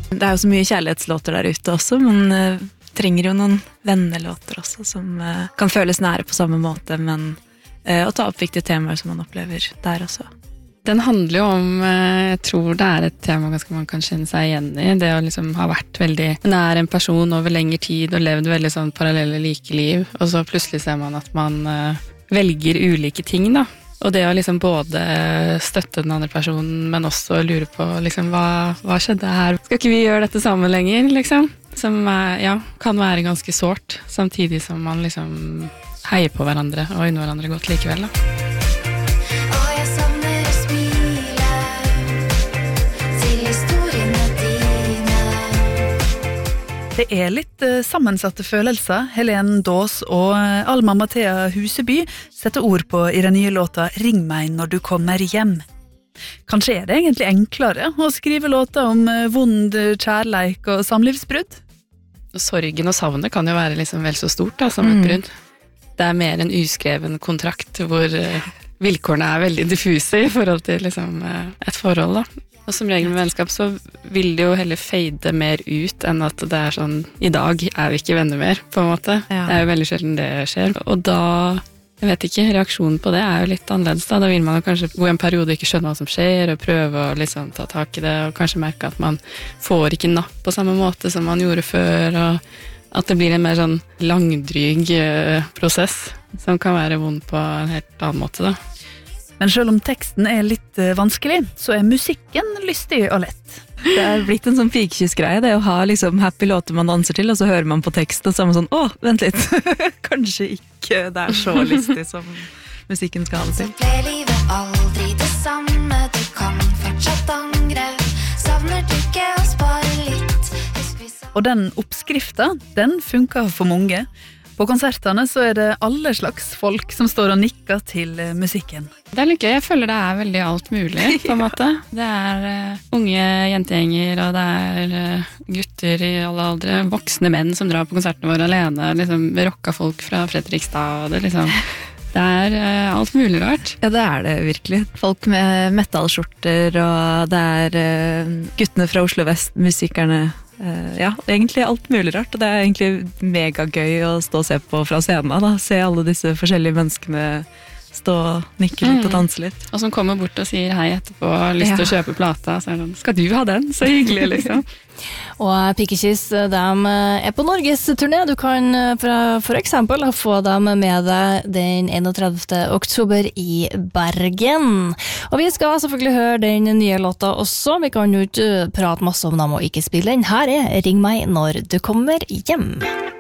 Det jo så mye kjærlighetslåter der ute også, men trenger jo noen vennelåter også, som kan føles nære på samme måte, men å ta opp viktige temaer som man opplever der også. Den handler jo om, jeg tror det et tema ganske man kan kjenne seg igjen i, det å liksom ha vært veldig nær en person over lengre tid og levd veldig sånn parallelle likeliv, og så plutselig ser man at man velger ulike ting da. Og det å liksom både støtte den andre personen, men også lure på liksom, hva skjedde her? Skal ikke vi gjøre dette sammen lenger, liksom? Som kan være ganske sårt, samtidig som man liksom heier på hverandre og unner hverandre godt likevel da. Det litt sammensatte følelser. Helen Daas og Alma Mathea Huseby setter ord på i den nye låta «Ring meg når du kommer hjem». Kanskje det egentlig enklere å skrive låter om vond kjærleik og samlivsbrudd? Sorgen og savnet kan jo være liksom vel så stort da, som et brudd. Det mer en uskreven kontrakt hvor vilkårene veldig diffuse i forhold til liksom, et forhold da. Og som regel med vennskap så vil det jo heller fade mer ut enn at det sånn, i dag vi ikke venner mer, på en måte. Ja. Det jo veldig sjelden det skjer. Og da, jeg vet ikke, reaksjonen på det jo litt annerledes da. Da vil man jo kanskje gå en periode og ikke skjønne hva som skjer, og prøve å liksom ta tak i det, og kanskje merke at man får ikke napp på samme måte som man gjorde før, og at det blir en mer sånn langdryg prosess, som kan være vond på en helt annen måte da. Men selv om teksten litt vanskelig, så musikken lystig og lett. Det blitt en sånn pikekyss-greie, det å ha liksom happy låter man danser til, og så hører man på teksten, og så man sånn, vent litt, kanskje ikke det så lystig som musikken skal ha det til. Så ble livet aldri det samme, du kan fortsatt angre, savner du ikke å spare litt? Og den oppskriften, den funker for mange. På konsertene så det alle slags folk som står og nikker til musikken. Det litt gøy, jeg føler det veldig alt mulig, på en måte. Det unge jentegjenger, og det gutter i alle aldre, voksne menn som drar på konsertene våre alene, liksom rocka folk fra Fredrikstad, og det liksom... Det alt mulig rart. Ja, det det virkelig. Folk med metallskjorter, og det guttene fra Oslo Vest, musikerne. Ja, egentlig alt mulig rart, og det egentlig megagøy å stå og se på fra scenen da. Se alle disse forskjellige menneskene stå og nikke litt og danse litt. Og som kommer bort og sier hei etterpå, har lyst til å kjøpe plata, så sånn, skal du ha den? Så hyggelig, liksom. Og Pikekyss, de på Norges turné. Du kan for eksempel få dem med deg den 31. oktober i Bergen. Og vi skal selvfølgelig høre den nye låta også. Vi kan jo ikke prate masse om dem og ikke spille den. Her Ring meg når du kommer hjem.